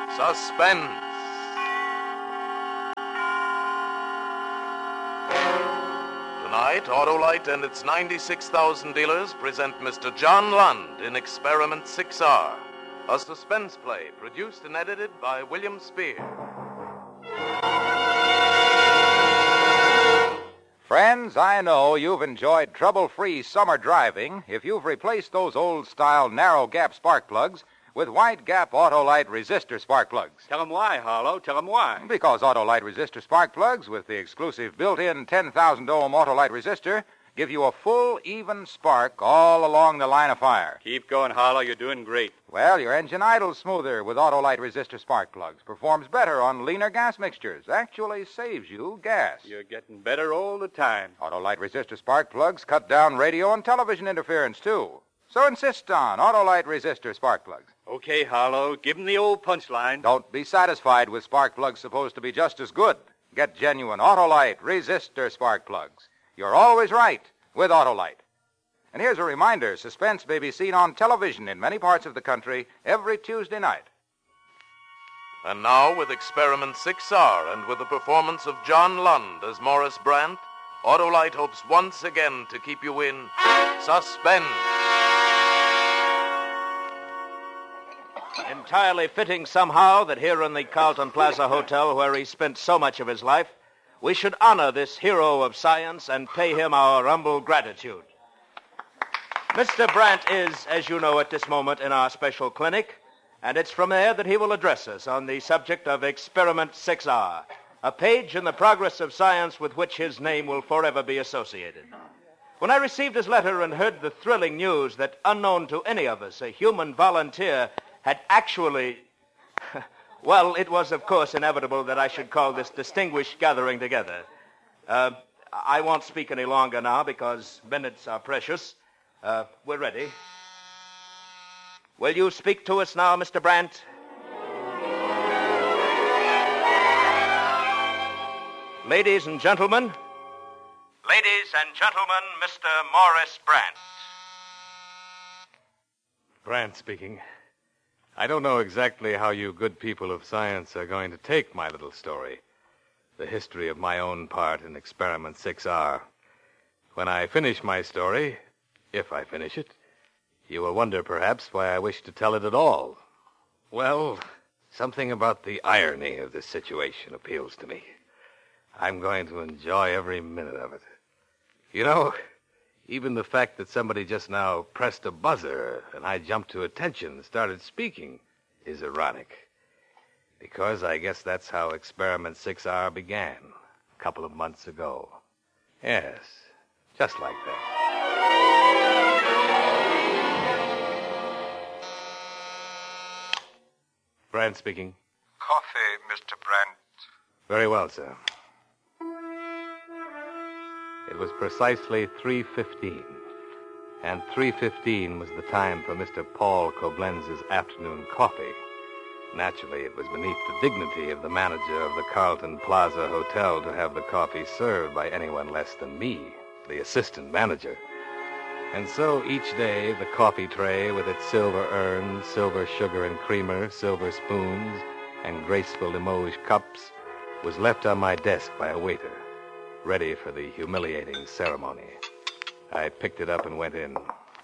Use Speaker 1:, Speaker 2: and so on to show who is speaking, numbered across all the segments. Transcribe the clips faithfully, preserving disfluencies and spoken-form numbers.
Speaker 1: Suspense. Tonight, Autolite and its ninety-six thousand dealers present Mister John Lund in Experiment six R, a suspense play produced and edited by William Spear.
Speaker 2: Friends, I know you've enjoyed trouble-free summer driving if you've replaced those old-style narrow-gap spark plugs with wide-gap Autolite resistor spark plugs.
Speaker 3: Tell 'em why, Harlow. Tell 'em why.
Speaker 2: Because Autolite resistor spark plugs with the exclusive built-in ten thousand ohm Autolite resistor give you a full, even spark all along the line of fire.
Speaker 3: Keep going, Harlow. You're doing great.
Speaker 2: Well, your engine idles smoother with Autolite resistor spark plugs, performs better on leaner gas mixtures, actually saves you gas.
Speaker 3: You're getting better all the time.
Speaker 2: Autolite resistor spark plugs cut down radio and television interference, too. So insist on Autolite resistor spark plugs.
Speaker 3: Okay, Harlow. Give 'em the old punchline.
Speaker 2: Don't be satisfied with spark plugs supposed to be just as good. Get genuine Autolite resistor spark plugs. You're always right with Autolite. And here's a reminder, Suspense may be seen on television in many parts of the country every Tuesday night.
Speaker 1: And now, with Experiment six R and with the performance of John Lund as Morris Brandt, Autolite hopes once again to keep you in suspense.
Speaker 4: Entirely fitting somehow that here in the Carlton Plaza Hotel, where he spent so much of his life, we should honor this hero of science and pay him our humble gratitude. Mister Brandt is, as you know, at this moment in our special clinic, and it's from there that he will address us on the subject of Experiment six R, a page in the progress of science with which his name will forever be associated. When I received his letter and heard the thrilling news that, unknown to any of us, a human volunteer had actually... Well, it was, of course, inevitable that I should call this distinguished gathering together. Uh, I won't speak any longer now because minutes are precious. Uh, we're ready. Will you speak to us now, Mister Brandt? Ladies and gentlemen, ladies and gentlemen, Mister Morris Brandt.
Speaker 5: Brandt speaking. I don't know exactly how you good people of science are going to take my little story, the history of my own part in Experiment six R. When I finish my story, if I finish it, you will wonder perhaps why I wish to tell it at all. Well, something about the irony of this situation appeals to me. I'm going to enjoy every minute of it. You know, even the fact that somebody just now pressed a buzzer and I jumped to attention and started speaking is ironic. Because I guess that's how Experiment six R began a couple of months ago. Yes, just like that. Brandt speaking.
Speaker 6: Coffee, Mister Brandt.
Speaker 5: Very well, sir. It was precisely three fifteen, and three fifteen was the time for Mister Paul Koblenz's afternoon coffee. Naturally, it was beneath the dignity of the manager of the Carlton Plaza Hotel to have the coffee served by anyone less than me, the assistant manager. And so each day, the coffee tray with its silver urn, silver sugar and creamer, silver spoons, and graceful Limoges cups was left on my desk by a waiter, ready for the humiliating ceremony. I picked it up and went in.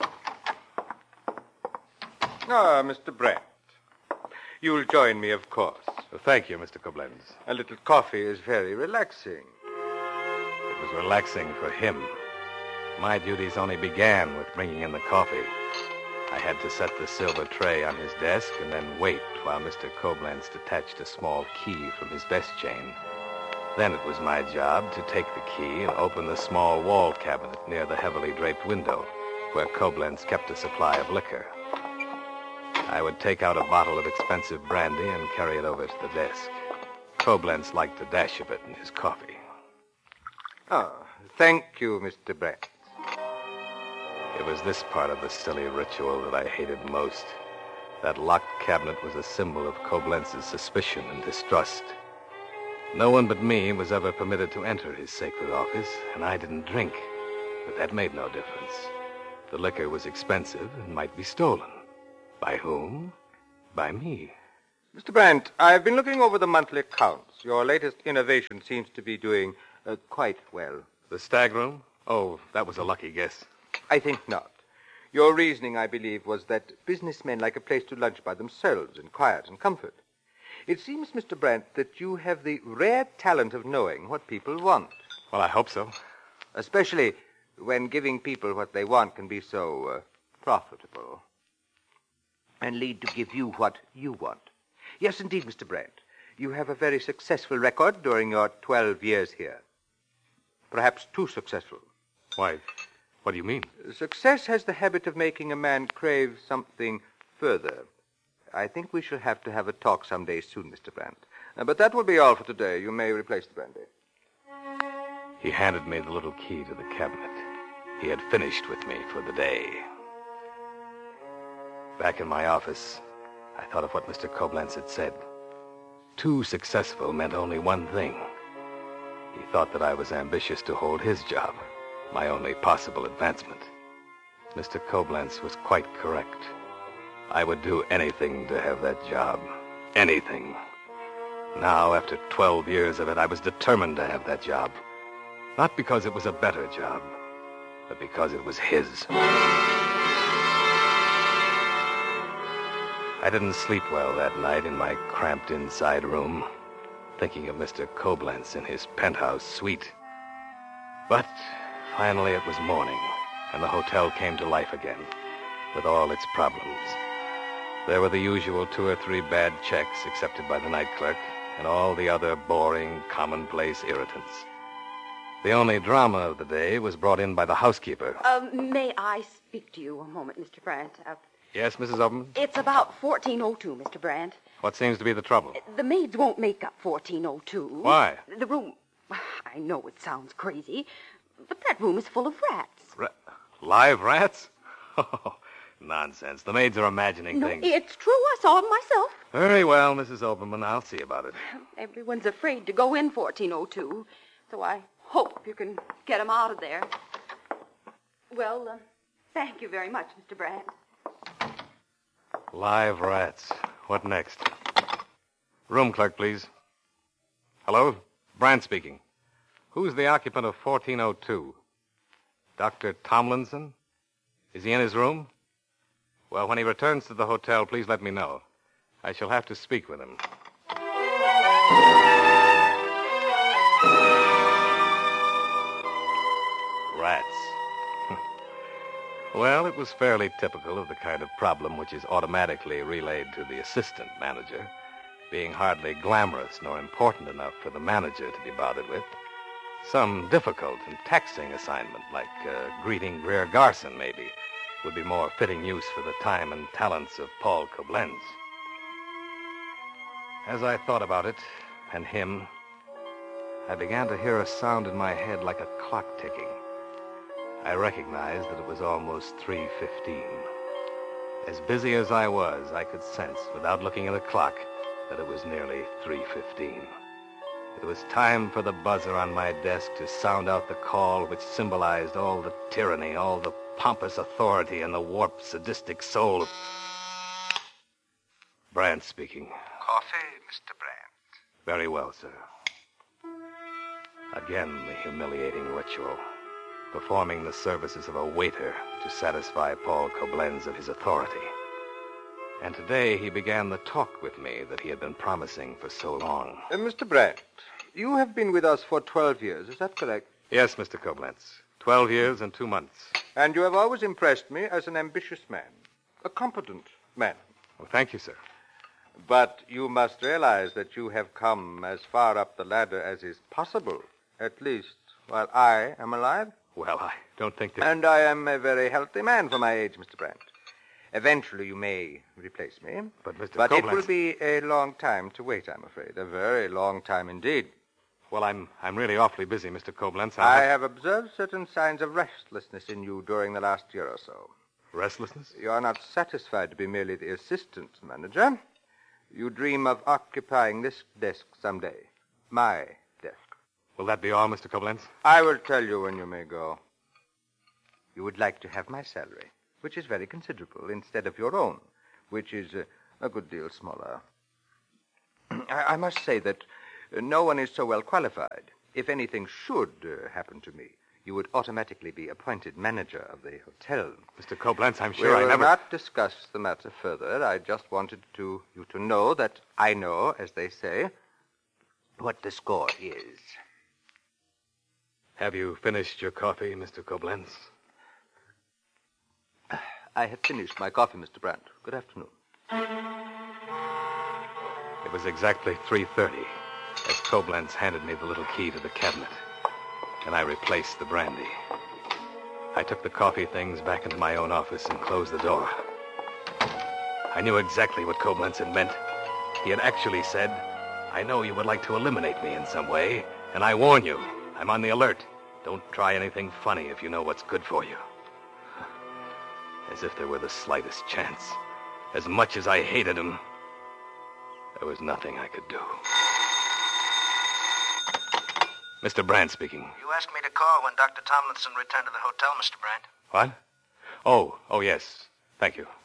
Speaker 6: Ah, Mister Brandt. You'll join me, of course.
Speaker 5: Well, thank you, Mister Koblenz.
Speaker 6: A little coffee is very relaxing.
Speaker 5: It was relaxing for him. My duties only began with bringing in the coffee. I had to set the silver tray on his desk and then wait while Mister Koblenz detached a small key from his vest chain. Then it was my job to take the key and open the small wall cabinet near the heavily draped window where Koblenz kept a supply of liquor. I would take out a bottle of expensive brandy and carry it over to the desk. Koblenz liked a dash of it in his coffee.
Speaker 6: Ah, thank you, Mister Brandt.
Speaker 5: It was this part of the silly ritual that I hated most. That locked cabinet was a symbol of Koblenz's suspicion and distrust. No one but me was ever permitted to enter his sacred office, and I didn't drink. But that made no difference. The liquor was expensive and might be stolen. By whom? By me.
Speaker 6: Mister Brandt, I've been looking over the monthly accounts. Your latest innovation seems to be doing uh, quite well.
Speaker 5: The stag room? Oh, that was a lucky guess.
Speaker 6: I think not. Your reasoning, I believe, was that businessmen like a place to lunch by themselves in quiet and comfort. It seems, Mister Brandt, that you have the rare talent of knowing what people want.
Speaker 5: Well, I hope so.
Speaker 6: Especially when giving people what they want can be so uh, profitable. And lead to give you what you want. Yes, indeed, Mister Brandt. You have a very successful record during your twelve years here. Perhaps too successful.
Speaker 5: Why, what do you mean?
Speaker 6: Success has the habit of making a man crave something further. I think we shall have to have a talk some day soon, Mister Brandt. Uh, but that will be all for today. You may replace the brandy.
Speaker 5: He handed me the little key to the cabinet. He had finished with me for the day. Back in my office, I thought of what Mister Koblenz had said. Too successful meant only one thing. He thought that I was ambitious to hold his job, my only possible advancement. Mister Koblenz was quite correct. I would do anything to have that job. Anything. Now, after twelve years of it, I was determined to have that job. Not because it was a better job, but because it was his. I didn't sleep well that night in my cramped inside room, thinking of Mister Koblenz in his penthouse suite. But finally it was morning, and the hotel came to life again, with all its problems. There were the usual two or three bad checks accepted by the night clerk, and all the other boring, commonplace irritants. The only drama of the day was brought in by the housekeeper.
Speaker 7: Uh, may I speak to you a moment, Mister Brandt? Uh,
Speaker 5: Yes, Missus Oberman?
Speaker 7: it's about fourteen oh two, Mister Brandt.
Speaker 5: What seems to be the trouble?
Speaker 7: The maids won't make up fourteen oh two.
Speaker 5: Why?
Speaker 7: The room... I know it sounds crazy, but that room is full of rats.
Speaker 5: Ra- live rats? Oh, nonsense. The maids are imagining
Speaker 7: No,
Speaker 5: things.
Speaker 7: it's true. I saw them myself.
Speaker 5: Very well, Missus Oberman. I'll see about it.
Speaker 7: Everyone's afraid to go in fourteen oh two, so I hope you can get them out of there. Well, uh, thank you very much, Mister Brandt.
Speaker 5: Live rats. What next? Room clerk, please. Hello? Brandt speaking. Who's the occupant of fourteen oh two? Doctor Tomlinson? Is he in his room? Well, when he returns to the hotel, please let me know. I shall have to speak with him. Rats. Well, it was fairly typical of the kind of problem which is automatically relayed to the assistant manager, being hardly glamorous nor important enough for the manager to be bothered with. Some difficult and taxing assignment, like uh, greeting Greer Garson, maybe, would be more fitting use for the time and talents of Paul Koblenz. As I thought about it, and him, I began to hear a sound in my head like a clock ticking. I recognized that it was almost three fifteen. As busy as I was, I could sense, without looking at the clock, that it was nearly three fifteen. It was time for the buzzer on my desk to sound out the call which symbolized all the tyranny, all the pompous authority, and the warped, sadistic soul of... Brandt speaking.
Speaker 6: Coffee, Mister Brandt.
Speaker 5: Very well, sir. Again, the humiliating ritual. Performing the services of a waiter to satisfy Paul Koblenz of his authority. And today he began the talk with me that he had been promising for so long.
Speaker 6: Uh, Mister Brandt, you have been with us for twelve years, is that correct?
Speaker 5: Yes, Mister Koblenz. Twelve years and two months.
Speaker 6: And you have always impressed me as an ambitious man, a competent man.
Speaker 5: Well, thank you, sir.
Speaker 6: But you must realize that you have come as far up the ladder as is possible, at least while I am alive.
Speaker 5: Well, I don't think that...
Speaker 6: And I am a very healthy man for my age, Mister Brandt. Eventually you may replace me.
Speaker 5: But, Mister
Speaker 6: But
Speaker 5: Koblenz...
Speaker 6: it will be a long time to wait, I'm afraid. A very long time indeed.
Speaker 5: Well, I'm I'm really awfully busy, Mister Koblenz.
Speaker 6: I
Speaker 5: have...
Speaker 6: have observed certain signs of restlessness in you during the last year or so.
Speaker 5: Restlessness?
Speaker 6: You are not satisfied to be merely the assistant manager. You dream of occupying this desk someday. My desk.
Speaker 5: Will that be all, Mister Koblenz?
Speaker 6: I will tell you when you may go. You would like to have my salary, which is very considerable, instead of your own, which is uh, a good deal smaller. I, I must say that uh, no one is so well qualified. If anything should uh, happen to me, you would automatically be appointed manager of the hotel.
Speaker 5: Mister Koblenz, I'm sure
Speaker 6: we'll
Speaker 5: I never...
Speaker 6: not discuss the matter further. I just wanted to you to know that I know, as they say, what the score is.
Speaker 5: Have you finished your coffee, Mister Koblenz?
Speaker 6: I have finished my coffee, Mister Brandt. Good afternoon.
Speaker 5: It was exactly three thirty as Koblenz handed me the little key to the cabinet, and I replaced the brandy. I took the coffee things back into my own office and closed the door. I knew exactly what Koblenz had meant. He had actually said, I know you would like to eliminate me in some way, and I warn you, I'm on the alert. Don't try anything funny if you know what's good for you. As if there were the slightest chance. As much as I hated him, there was nothing I could do. Mister Brandt speaking.
Speaker 4: You asked me to call when Doctor Tomlinson returned to the hotel, Mister Brandt.
Speaker 5: What? Oh, oh, yes. Thank you.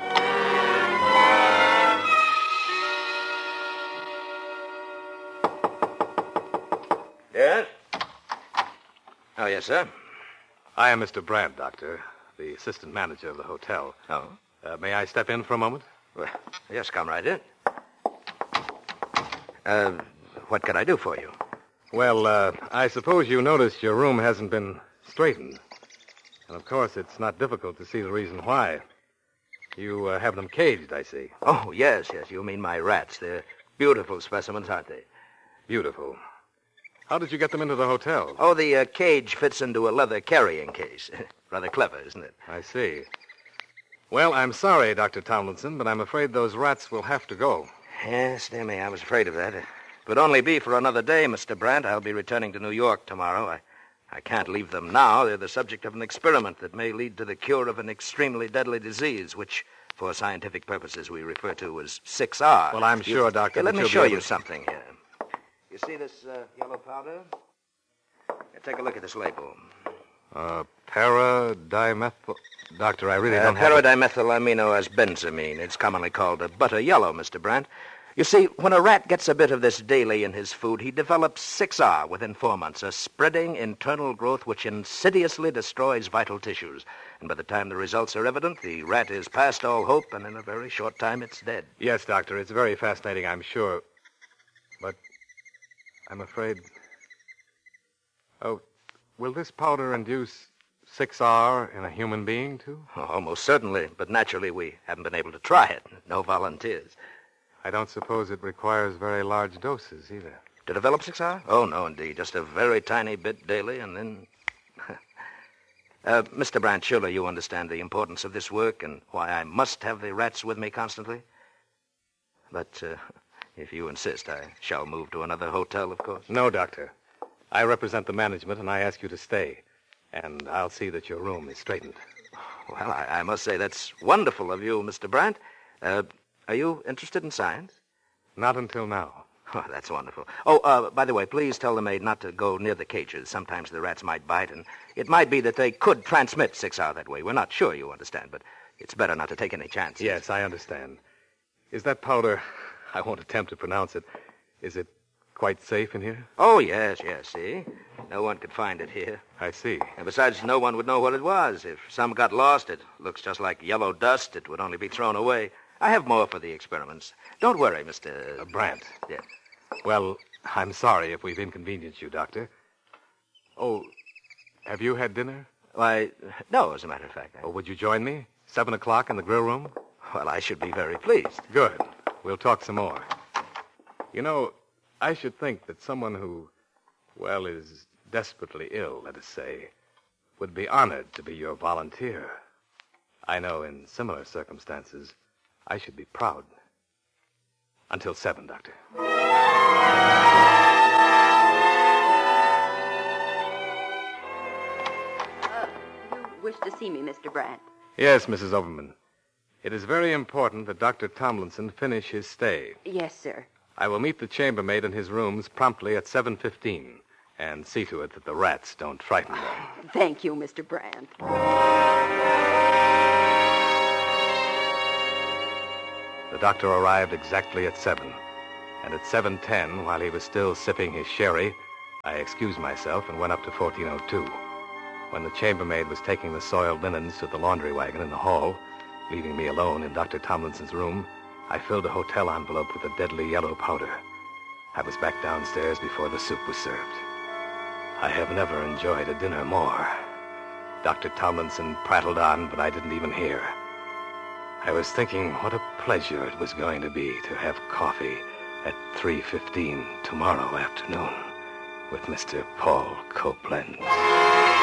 Speaker 4: Yes? Oh, yes, sir.
Speaker 5: I am Mister Brandt, Doctor, the assistant manager of the hotel.
Speaker 4: Oh?
Speaker 5: Uh, may I step in for a moment?
Speaker 4: Well, yes, come right in. Uh, what can I do for you?
Speaker 5: Well, uh, I suppose you noticed your room hasn't been straightened. And, of course, it's not difficult to see the reason why. You uh, have them caged, I see.
Speaker 4: Oh, yes, yes. You mean my rats. They're beautiful specimens, aren't they?
Speaker 5: Beautiful. How did you get them into the hotel?
Speaker 4: Oh, the uh, cage fits into a leather carrying case. Rather clever, isn't it?
Speaker 5: I see. Well, I'm sorry, Doctor Tomlinson, but I'm afraid those rats will have to go.
Speaker 4: Yes, dear me, I was afraid of that. It would only be for another day, Mister Brandt. I'll be returning to New York tomorrow. I, I can't leave them now. They're the subject of an experiment that may lead to the cure of an extremely deadly disease, which, for scientific purposes, we refer to as six R.
Speaker 5: Well, I'm sure,
Speaker 4: You-
Speaker 5: Doctor,
Speaker 4: Here, let
Speaker 5: that
Speaker 4: me
Speaker 5: you'll be
Speaker 4: show
Speaker 5: able
Speaker 4: you
Speaker 5: to-
Speaker 4: something here. You see this uh, yellow powder? Here, take a look at this label.
Speaker 5: Uh, paradimethyl... Doctor, I really
Speaker 4: Uh,
Speaker 5: don't have... it.
Speaker 4: Paradimethylaminoasbenzamine. It's commonly called a butter yellow, Mister Brandt. You see, when a rat gets a bit of this daily in his food, he develops six R within four months, a spreading internal growth which insidiously destroys vital tissues. And by the time the results are evident, the rat is past all hope, and in a very short time it's dead.
Speaker 5: Yes, Doctor, it's very fascinating, I'm sure. But I'm afraid... Oh, will this powder induce six R in a human being, too?
Speaker 4: Oh, almost certainly, but naturally we haven't been able to try it. No volunteers.
Speaker 5: I don't suppose it requires very large doses, either.
Speaker 4: To develop six R? Oh, no, indeed. Just a very tiny bit daily, and then... uh, Mister Brandt, surely you understand the importance of this work and why I must have the rats with me constantly? But uh, if you insist, I shall move to another hotel, of course.
Speaker 5: No, Doctor. I represent the management, and I ask you to stay. And I'll see that your room is straightened.
Speaker 4: Well, I, I must say that's wonderful of you, Mister Brandt. Uh, are you interested in science?
Speaker 5: Not until now.
Speaker 4: Oh, that's wonderful. Oh, uh, by the way, please tell the maid not to go near the cages. Sometimes the rats might bite, and it might be that they could transmit six R that way. We're not sure, you understand, but it's better not to take any chances.
Speaker 5: Yes, I understand. Is that powder... I won't attempt to pronounce it. Is it quite safe in here?
Speaker 4: Oh, yes, yes, see? No one could find it here.
Speaker 5: I see.
Speaker 4: And besides, no one would know what it was. If some got lost, it looks just like yellow dust. It would only be thrown away. I have more for the experiments. Don't worry, Mister
Speaker 5: Uh, Brandt.
Speaker 4: Yes.
Speaker 5: Well, I'm sorry if we've inconvenienced you, Doctor. Oh, have you had dinner?
Speaker 4: Why, no, as a matter of fact. I...
Speaker 5: Or would you join me? Seven o'clock in the grill room?
Speaker 4: Well, I should be very pleased.
Speaker 5: Good. We'll talk some more. You know, I should think that someone who, well, is desperately ill, let us say, would be honored to be your volunteer. I know in similar circumstances, I should be proud. Until seven, Doctor.
Speaker 7: Uh, you wish to see me, Mister Brandt?
Speaker 5: Yes, Missus Overman. It is very important that Doctor Tomlinson finish his stay.
Speaker 7: Yes, sir.
Speaker 5: I will meet the chambermaid in his rooms promptly at seven fifteen and see to it that the rats don't frighten them.
Speaker 7: Thank you, Mister Brandt.
Speaker 5: The doctor arrived exactly at seven, And at seven ten, while he was still sipping his sherry, I excused myself and went up to fourteen oh two. When the chambermaid was taking the soiled linens to the laundry wagon in the hall, leaving me alone in Doctor Tomlinson's room, I filled a hotel envelope with a deadly yellow powder. I was back downstairs before the soup was served. I have never enjoyed a dinner more. Doctor Tomlinson prattled on, but I didn't even hear. I was thinking what a pleasure it was going to be to have coffee at three fifteen tomorrow afternoon with Mister Paul Copeland.